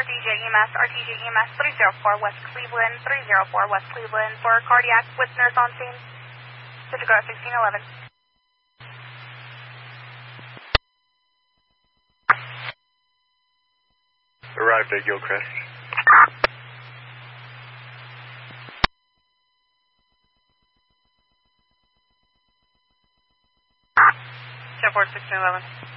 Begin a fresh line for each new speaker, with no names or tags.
RTJ EMS 304 West Cleveland, 304 West Cleveland for cardiac with nurse on scene. Citrico 1611.
Arrived at Gilchrist.
10-4 1611.